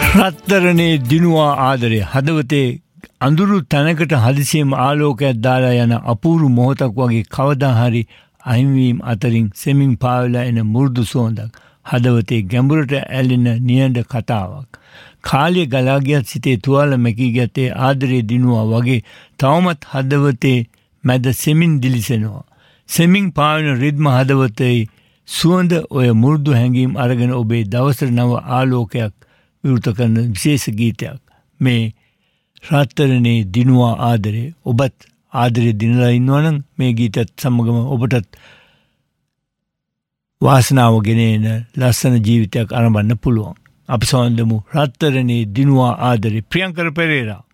රත්තරනේ දිනුවා ආදරේ හදවතේ අඳුරු තැනකට හදිසියෙම ආලෝකයක් දාලා යන අපූරු මොහොතක් වගේ කවදා හරි අහිමිවීම අතරින් සෙමින් පාවෙලා එන මුරුදු සුවඳක් හදවතේ ගැඹුරට ඇලෙන නියඬ කතාවක් කාලය ගලා ගියත් සිතේ තුවාල මැකී ගත්තේ ආදරේ දිනුවා වගේ තවමත් හදවතේ මැද සෙමින් දිලිසෙනවා සෙමින් පාවෙන රිද්ම හදවතේ සුවඳ ඔය මුරුදු හැඟීම් අරගෙන ඔබේ දවසට නව ආලෝකයක් විවෘත කරන විශේෂ ගීතයක් මේ රත්තරනේ දිනුවා ආදරේ ඔබත් ආදරේ දිනලා ඉන්නවනම් මේ ගීතත් සමගම ඔබටත් වාසනාව ගෙනෙන ලස්සන ජීවිතයක් ආරම්භන්න පුළුවන් අපි සොයන්දමු රත්තරනේ දිනුවා ආදරේ ප්‍රියංකර පෙරේරා